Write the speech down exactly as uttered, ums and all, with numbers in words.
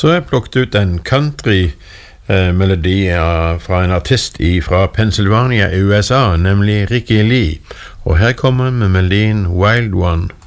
Så jeg plukket ut en country-melodi eh, fra en artist fra Pennsylvania i U S A, nemlig Ricky Lee. Og her kommer med melodien Wild One.